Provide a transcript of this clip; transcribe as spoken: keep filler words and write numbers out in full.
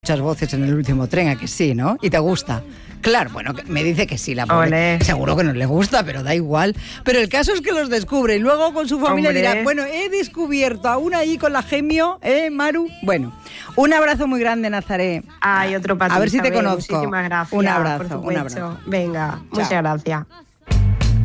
Muchas voces en el último tren, a que sí, ¿no? ¿Y te gusta? Claro, bueno, me dice que sí, la pobre. Olé. Seguro que no le gusta, pero da igual. Pero el caso es que los descubre y luego con su familia Hombre. dirá, bueno, he descubierto a una ahí con la Gemio, ¿eh, Maru? Bueno, un abrazo muy grande, Nazaré. Hay otro para ti, A ver si te Isabel. conozco. Muchísimas gracias. Un abrazo, por un supuesto. abrazo. Venga, Chao. muchas gracias.